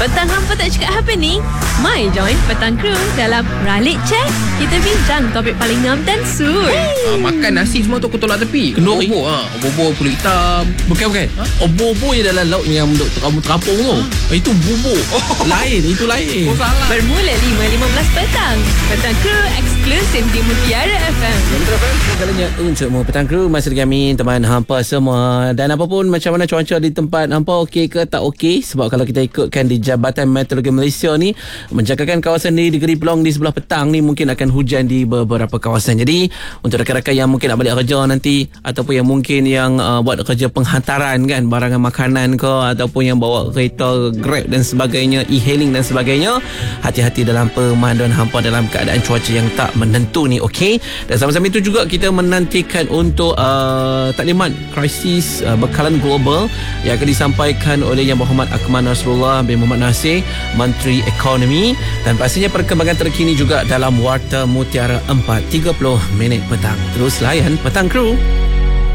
Petang hampa tak cakap apa ni? Mai join Petang Crew dalam Ralik Check. Kita bincang topik paling ngam dan sur. Makan nasi semua tu aku tolak tepi. Kenduri. Obor kulit hitam. Bukan. Obor-obor je dalam laut yang rambut terapung tu. Itu bubur. Lain, itu lain. Salah. Bermula 5.15 petang. Petang Crew eksklusif di Mutiara FM. Segalanya untuk semua Petang Crew. Masih dengan kami teman hampa semua. Dan apapun macam mana cuaca di tempat hampa, okey ke tak okey? Sebab kalau kita ikutkan di Jabatan Meteorologi Malaysia ni, menjangkakan kawasan ni di Negeri Pelong di sebelah petang ni mungkin akan hujan di beberapa kawasan. Jadi untuk rakan-rakan yang mungkin nak balik kerja nanti, ataupun yang mungkin yang buat kerja penghantaran kan, barangan makanan ke, ataupun yang bawa kereta Grab dan sebagainya, e-hailing dan sebagainya, hati-hati dalam pemanduan hampa dalam keadaan cuaca yang tak menentu ni, okey? Dan sama-sama itu juga kita menantikan untuk taklimat krisis bekalan global yang akan disampaikan oleh Yang Berhormat Akmal Nasrullah bin Muhammad Nasir, Menteri Ekonomi, dan pastinya perkembangan terkini juga dalam Warta Mutiara 4:30 petang. Terus layan Petang Crew.